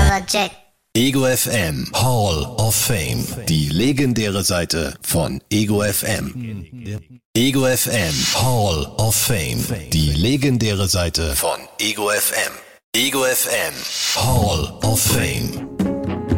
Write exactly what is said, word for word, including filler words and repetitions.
Project. Ego F M Hall of Fame. Die legendäre Seite von Ego F M. Ego F M Hall of Fame. Die legendäre Seite von Ego F M. Ego F M Hall of Fame.